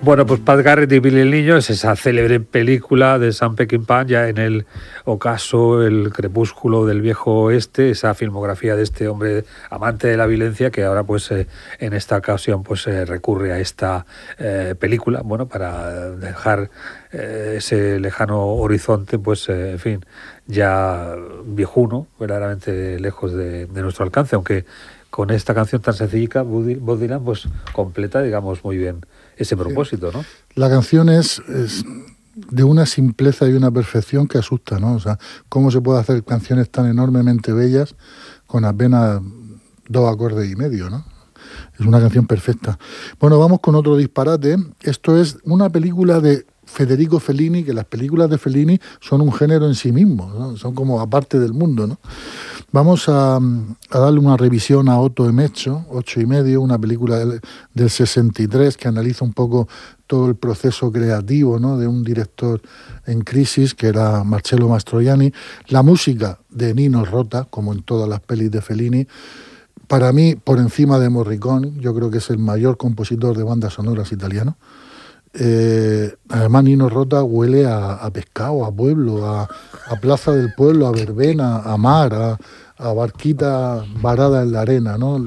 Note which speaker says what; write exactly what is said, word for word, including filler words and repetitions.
Speaker 1: Bueno, pues Pat Garrett y Billy el Niño es esa célebre película de Sam Peckinpah, ya en el ocaso, el crepúsculo del viejo oeste, esa filmografía de este hombre amante de la violencia que ahora pues eh, en esta ocasión pues eh, recurre a esta eh, película, bueno, para dejar eh, ese lejano horizonte, pues eh, en fin, ya viejuno, verdaderamente lejos de, de nuestro alcance, aunque con esta canción tan sencilla, Bob Dylan pues completa, digamos, muy bien ese propósito, ¿no?
Speaker 2: La canción es, es de una simpleza y una perfección que asusta, ¿no? O sea, cómo se puede hacer canciones tan enormemente bellas con apenas dos acordes y medio, ¿no? Es una canción perfecta. Bueno, vamos con otro disparate. Esto es una película de Federico Fellini, que las películas de Fellini son un género en sí mismo, ¿no? Son como aparte del mundo, ¿no? Vamos a, a darle una revisión a Otto e Mezzo, ocho y medio, una película del, del sesenta y tres que analiza un poco todo el proceso creativo, ¿no?, de un director en crisis, que era Marcello Mastroianni. La música de Nino Rota, como en todas las pelis de Fellini, para mí, por encima de Morricone, yo creo que es el mayor compositor de bandas sonoras italiano. Eh, además, Nino Rota huele a, a pescado, a pueblo, a, a plaza del pueblo, a verbena, a mar, a, a barquita varada en la arena, ¿no?